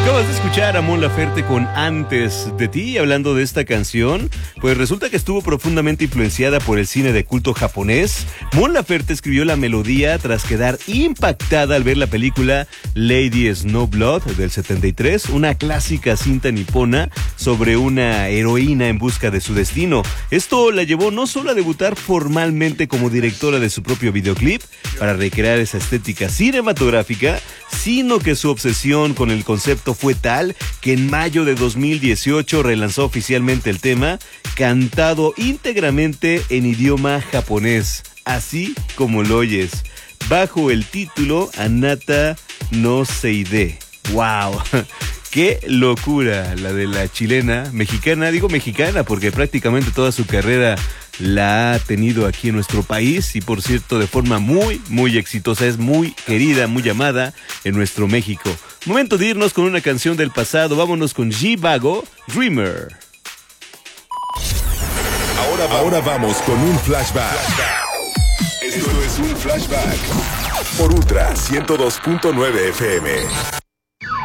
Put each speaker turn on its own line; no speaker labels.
Acabas de escuchar a Mon Laferte con Antes de ti. Hablando de esta canción, pues resulta que estuvo profundamente influenciada por el cine de culto japonés. Mon Laferte escribió la melodía tras quedar impactada al ver la película Lady Snowblood del 73, una clásica cinta nipona sobre una heroína en busca de su destino. Esto la llevó no solo a debutar formalmente como directora de su propio videoclip para recrear esa estética cinematográfica, sino que su obsesión con el concepto fue tal que en mayo de 2018 relanzó oficialmente el tema, cantado íntegramente en idioma japonés, así como lo oyes, bajo el título Anata no Seide. ¡Wow! ¡Qué locura la de la chilena, mexicana! Digo mexicana porque prácticamente toda su carrera la ha tenido aquí en nuestro país y, por cierto, de forma muy, muy exitosa. Es muy querida, muy amada en nuestro México. Momento de irnos con una canción del pasado. Vámonos con G-Vago, Dreamer.
Ahora vamos con un flashback. Esto es un flashback por Ultra 102.9 FM.